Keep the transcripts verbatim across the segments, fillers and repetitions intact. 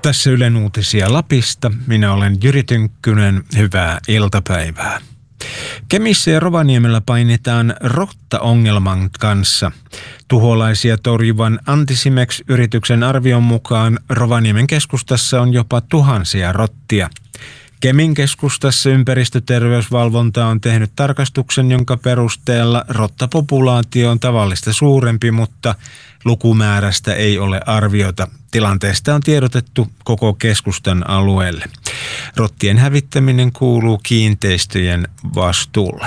Tässä Ylen uutisia Lapista. Minä olen Jyri Tynkkynen. Hyvää iltapäivää. Kemissä ja Rovaniemellä painitaan rottaongelman kanssa. Tuholaisia torjuvan Anticimex-yrityksen arvion mukaan Rovaniemen keskustassa on jopa tuhansia rottia. Kemin keskustassa ympäristöterveysvalvonta on tehnyt tarkastuksen, jonka perusteella rottapopulaatio on tavallista suurempi, mutta lukumäärästä ei ole arviota. Tilanteesta on tiedotettu koko keskustan alueelle. Rottien hävittäminen kuuluu kiinteistöjen vastuulle.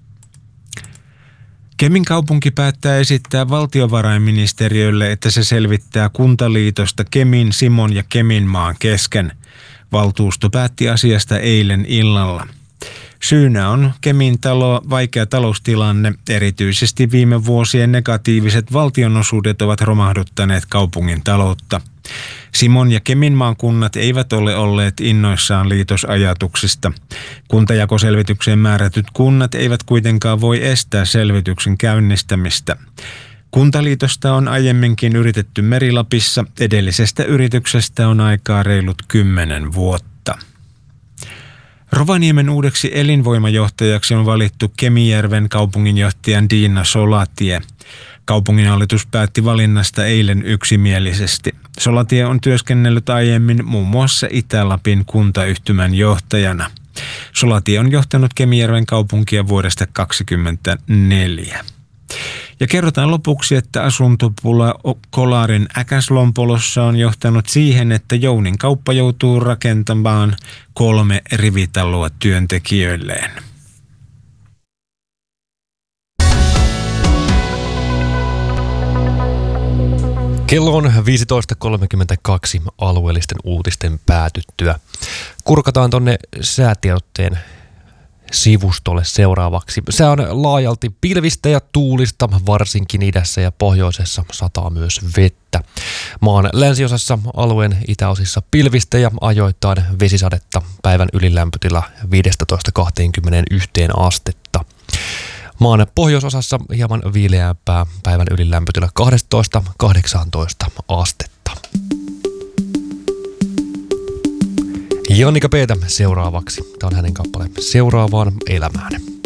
Kemin kaupunki päättää esittää valtiovarainministeriölle, että se selvittää kuntaliitosta Kemin, Simon ja Keminmaan kesken. Valtuusto päätti asiasta eilen illalla. Syynä on Kemin talo, vaikea taloustilanne. Erityisesti viime vuosien negatiiviset valtionosuudet ovat romahduttaneet kaupungin taloutta. Simon ja Keminmaan kunnat eivät ole olleet innoissaan liitosajatuksista. Kuntajakoselvitykseen määrätyt kunnat eivät kuitenkaan voi estää selvityksen käynnistämistä. Kuntaliitosta on aiemminkin yritetty Merilapissa. Edellisestä yrityksestä on aikaa reilut kymmenen vuotta. Rovaniemen uudeksi elinvoimajohtajaksi on valittu Kemijärven kaupunginjohtajan Diina Solatie. Kaupunginhallitus päätti valinnasta eilen yksimielisesti. Solatie on työskennellyt aiemmin muun muassa Itä-Lapin kuntayhtymän johtajana. Solatie on johtanut Kemijärven kaupunkia vuodesta kaksituhattakaksikymmentäneljä. Ja kerrotaan lopuksi, että asuntopula Kolarin Äkäslompolossa on johtanut siihen, että Jounin kauppa joutuu rakentamaan kolme rivitaloa työntekijöilleen. Kello on viisitoista kolmekymmentäkaksi alueellisten uutisten päätyttyä. Kurkataan tonne säätiedotteen sivustolle seuraavaksi. Se on laajalti pilvistä ja tuulista, varsinkin idässä ja pohjoisessa sataa myös vettä. Maan länsiosassa, alueen itäosissa pilvistä ja ajoittain vesisadetta, päivän ylilämpötila viisitoista kaksikymmentäyksi astetta. Maan pohjoisosassa hieman viileämpää, päivän ylilämpötila kaksitoista kahdeksantoista astetta. Jannika Peetä seuraavaksi. Tämä on hänen kappaleen Seuraavaan elämään.